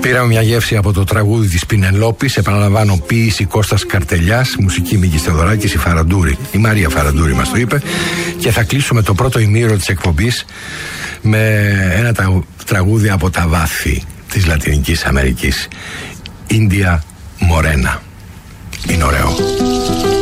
Πήραμε μια γεύση από το τραγούδι της Πινελόπης. Επαναλαμβάνω, ποίηση Κώστας Καρτελιάς, μουσική Μίκης Θεοδωράκης, η Μαρία Φαραντούρη μας το είπε. Και θα κλείσουμε το πρώτο ημίωρο της εκπομπής με ένα τραγούδι από τα βάθη της Λατινικής Αμερικής. Ίνδια Μορένα. Είναι ωραίο.